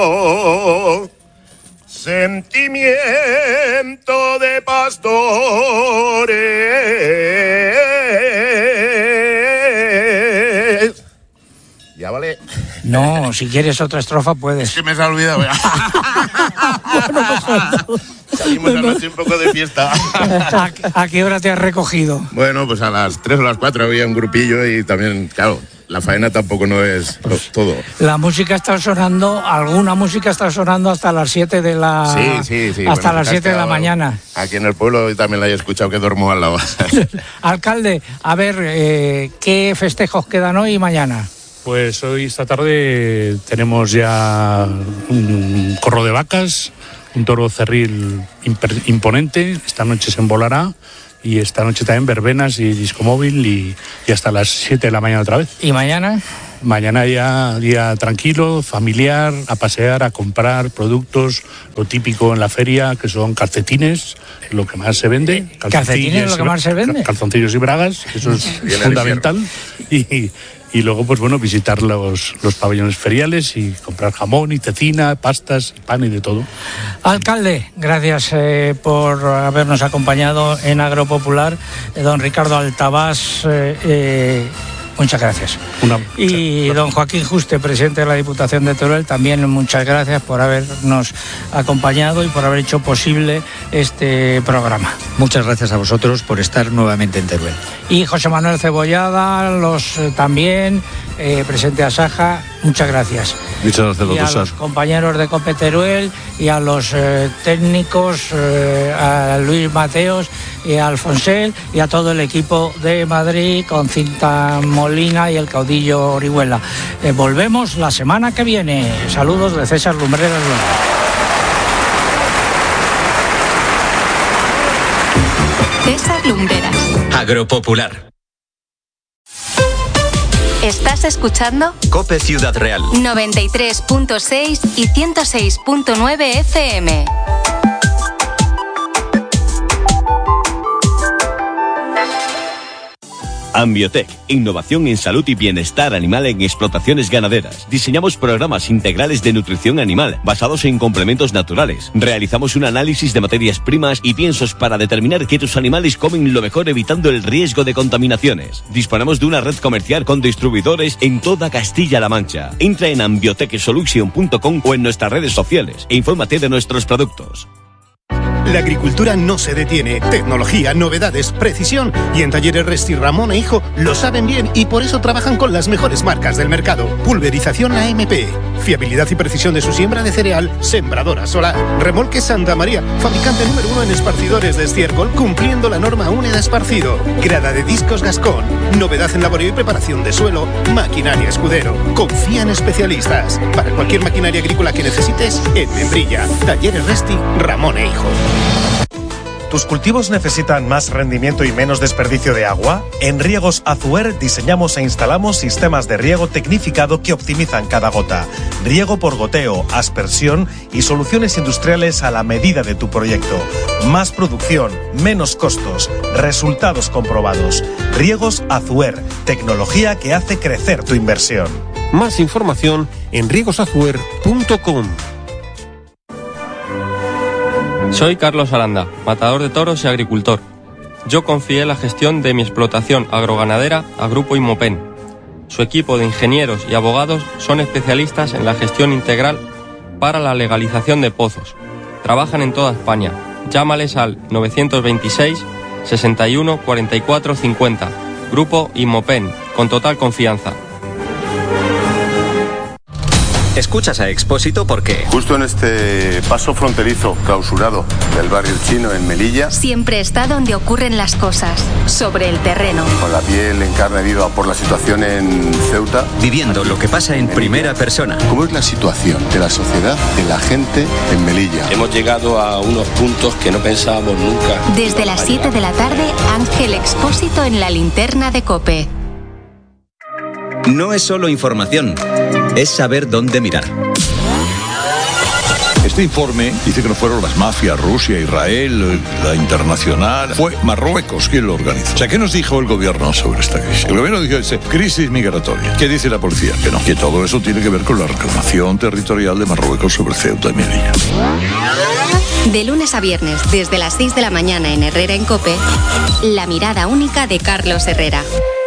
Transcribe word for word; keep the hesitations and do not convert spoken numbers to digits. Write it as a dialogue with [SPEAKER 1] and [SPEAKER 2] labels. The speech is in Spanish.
[SPEAKER 1] Sentimiento de pastores. Ya vale.
[SPEAKER 2] No, si quieres otra estrofa puedes.
[SPEAKER 1] Es que me se ha olvidado ya.
[SPEAKER 2] Bueno, pues,
[SPEAKER 1] salimos anoche un poco de fiesta.
[SPEAKER 2] ¿A, ¿A qué hora te has recogido?
[SPEAKER 1] Bueno, pues a las tres o las cuatro había un grupillo y también, claro, la faena tampoco no es pues, todo.
[SPEAKER 2] La música está sonando, alguna música está sonando hasta las siete de la...
[SPEAKER 1] Sí, sí, sí.
[SPEAKER 2] Hasta
[SPEAKER 1] bueno,
[SPEAKER 2] las siete de la mañana.
[SPEAKER 1] Aquí en el pueblo también la he escuchado que duermo al lado.
[SPEAKER 2] Alcalde, a ver, eh, ¿qué festejos quedan hoy y mañana?
[SPEAKER 3] Pues hoy, esta tarde, tenemos ya un corro de vacas, un toro cerril imper- imponente. Esta noche se embolará y esta noche también verbenas y disco móvil y, y hasta las siete de la mañana otra vez.
[SPEAKER 2] ¿Y mañana?
[SPEAKER 3] Mañana ya día tranquilo, familiar, a pasear, a comprar productos, lo típico en la feria, que son calcetines, lo que más se vende.
[SPEAKER 2] ¿Calcetines es lo que más se vende?
[SPEAKER 3] Calzoncillos y bragas, eso es fundamental. Y... Y luego, pues bueno, visitar los, los pabellones feriales y comprar jamón y cecina, pastas, pan y de todo.
[SPEAKER 2] Alcalde, gracias eh, por habernos acompañado en Agropopular. Eh, don Ricardo Altabás, eh, eh, muchas gracias.
[SPEAKER 3] Una,
[SPEAKER 2] y
[SPEAKER 3] muchas,
[SPEAKER 2] don Joaquín Juste, presidente de la Diputación de Teruel, también muchas gracias por habernos acompañado y por haber hecho posible este programa.
[SPEAKER 4] Muchas gracias a vosotros por estar nuevamente en Teruel.
[SPEAKER 2] Y José Manuel Cebollada, los eh, también, eh, presidente de Asaja, muchas gracias.
[SPEAKER 5] Muchas gracias,
[SPEAKER 2] y a
[SPEAKER 5] doctor.
[SPEAKER 2] los compañeros de COPE Teruel y a los eh, técnicos, eh, a Luis Mateos y a Alfonsel y a todo el equipo de Madrid con Cinta Molina y el caudillo Orihuela. Eh, volvemos la semana que viene. Saludos de César Lumbreras.
[SPEAKER 6] César Lumbreras.
[SPEAKER 7] Agropopular.
[SPEAKER 6] ¿Estás escuchando?
[SPEAKER 7] COPE Ciudad Real.
[SPEAKER 6] noventa y tres punto seis y ciento seis punto nueve F M.
[SPEAKER 8] Ambiotec, innovación en salud y bienestar animal en explotaciones ganaderas. Diseñamos programas integrales de nutrición animal basados en complementos naturales. Realizamos un análisis de materias primas y piensos para determinar que tus animales comen lo mejor, evitando el riesgo de contaminaciones. Disponemos de una red comercial con distribuidores en toda Castilla-La Mancha. Entra en ambiotec solution punto com o en nuestras redes sociales e infórmate de nuestros productos.
[SPEAKER 9] La agricultura no se detiene. Tecnología, novedades, precisión. Y en Talleres Resti, Ramón e Hijo lo saben bien y por eso trabajan con las mejores marcas del mercado. Pulverización A M P. Fiabilidad y precisión de su siembra de cereal. Sembradora solar. Remolque Santa María. Fabricante número uno en esparcidores de estiércol, cumpliendo la norma UNE de esparcido. Grada de discos Gascón. Novedad en laboreo y preparación de suelo. Maquinaria Escudero. Confía en especialistas. Para cualquier maquinaria agrícola que necesites, en Membrilla. Talleres Resti, Ramón e Hijo.
[SPEAKER 10] ¿Tus cultivos necesitan más rendimiento y menos desperdicio de agua? En Riegos Azuer diseñamos e instalamos sistemas de riego tecnificado que optimizan cada gota. Riego por goteo, aspersión y soluciones industriales a la medida de tu proyecto. Más producción, menos costos, resultados comprobados. Riegos Azuer, tecnología que hace crecer tu inversión.
[SPEAKER 5] Más información en riegos azuer punto com.
[SPEAKER 11] Soy Carlos Aranda, matador de toros y agricultor. Yo confié la gestión de mi explotación agroganadera a Grupo Inmopen. Su equipo de ingenieros y abogados son especialistas en la gestión integral para la legalización de pozos. Trabajan en toda España. Llámales al novecientos veintiséis, sesenta y uno, cuarenta y cuatro, cincuenta. Grupo Inmopen, con total confianza.
[SPEAKER 7] Escuchas a Expósito porque...
[SPEAKER 12] Justo en este paso fronterizo clausurado del barrio chino en Melilla...
[SPEAKER 6] Siempre está donde ocurren las cosas, sobre el terreno.
[SPEAKER 12] Con la piel en carne viva por la situación en Ceuta...
[SPEAKER 7] Viviendo lo que pasa en primera persona.
[SPEAKER 12] ¿Cómo es la situación de la sociedad, de la gente en Melilla?
[SPEAKER 13] Hemos llegado a unos puntos que no pensábamos nunca.
[SPEAKER 6] Desde las siete de la tarde, Ángel Expósito en la linterna de COPE.
[SPEAKER 7] No es solo información, es saber dónde mirar.
[SPEAKER 12] Estoy
[SPEAKER 14] este informe dice que no fueron las mafias, Rusia, Israel, la internacional, fue Marruecos quien lo organizó. O sea, ¿qué nos dijo el gobierno sobre esta crisis? El gobierno dijo, dice, crisis migratoria. ¿Qué dice la policía? Que no, que todo eso tiene que ver con la reclamación territorial de Marruecos sobre Ceuta y Melilla.
[SPEAKER 6] De lunes a viernes, desde las seis de la mañana en Herrera en COPE, la mirada única de Carlos Herrera.